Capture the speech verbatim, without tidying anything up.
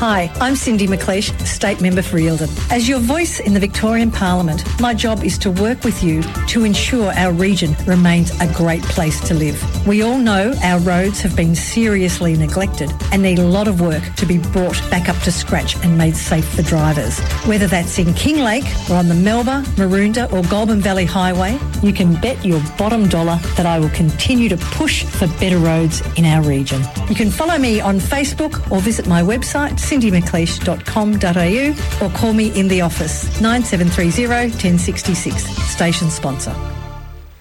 Hi, I'm Cindy McLeish, State Member for Eildon. As your voice in the Victorian Parliament, my job is to work with you to ensure our region remains a great place to live. We all know our roads have been seriously neglected and need a lot of work to be brought back up to scratch and made safe for drivers. Whether that's in Kinglake or on the Melba, Maroondah or Goulburn Valley Highway, you can bet your bottom dollar that I will continue to push for better roads in our region. You can follow me on Facebook or visit my website cindy mcleish dot com dot a u or call me in the office nine seven three zero, one oh six six. Station sponsor.